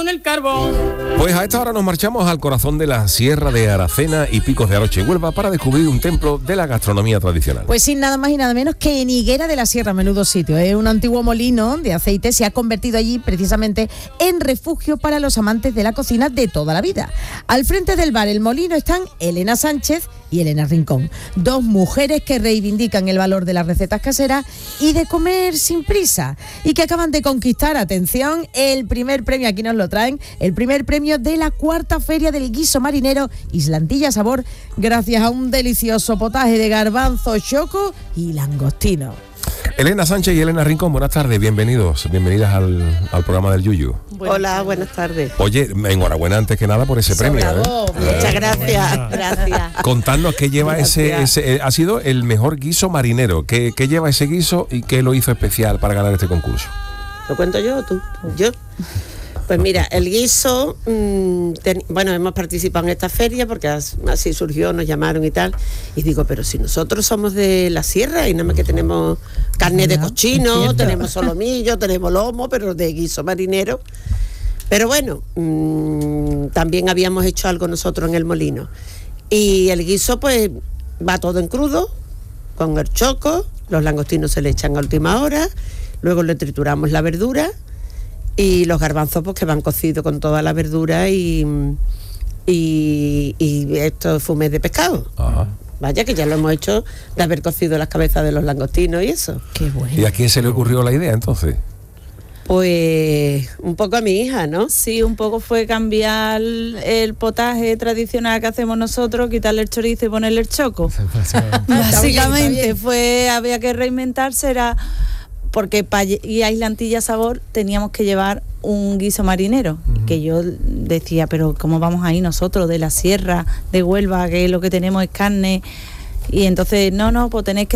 en el carbón. Pues a esta hora nos marchamos al corazón de la Sierra de Aracena y Picos de Aroche, Huelva, para descubrir un templo de la gastronomía tradicional. Pues sin nada más y nada menos que en Higuera de la Sierra, menudo sitio. Un antiguo molino de aceite se ha convertido allí precisamente en refugio para los amantes de la cocina de toda la vida. Al frente del bar El Molino están Elena Sánchez y Elena Rincón, dos mujeres que reivindican el valor de las recetas caseras y de comer sin prisa, y que acaban de conquistar, atención, el primer premio, aquí nos lo traen, el primer premio de la cuarta feria del guiso marinero Islantilla Sabor, gracias a un delicioso potaje de garbanzo, choco y langostino. Elena Sánchez y Elena Rincón, buenas tardes, bienvenidas al programa del Yuyu. Hola, buenas tardes. Oye, enhorabuena antes que nada por ese premio. Muchas gracias. Contadnos qué lleva ese ha sido el mejor guiso marinero. ¿Qué lleva ese guiso y qué lo hizo especial para ganar este concurso? ¿Lo cuento yo o tú? ¿Yo? Pues mira, el guiso, hemos participado en esta feria porque así surgió, nos llamaron y tal, y digo, pero si nosotros somos de la sierra y nada más que tenemos carne de cochino, tenemos solomillo, tenemos lomo, pero de guiso marinero. Pero bueno, también habíamos hecho algo nosotros en el molino. Y el guiso pues va todo en crudo, con el choco, los langostinos se le echan a última hora, luego le trituramos la verdura, y los garbanzos pues que van cocidos con toda la verdura y estos fumés de pescado. Ajá. Vaya que ya lo hemos hecho de haber cocido las cabezas de los langostinos y eso. Qué bueno. ¿Y a quién se le ocurrió la idea entonces? Pues un poco a mi hija, ¿no? Sí, un poco fue cambiar el potaje tradicional que hacemos nosotros, quitarle el chorizo y ponerle el choco. Básicamente había que reinventarse, era porque para ir a Islantilla Sabor teníamos que llevar un guiso marinero, que yo decía, pero ¿cómo vamos ahí nosotros de la sierra de Huelva, que lo que tenemos es carne? Y entonces, no, pues tenéis que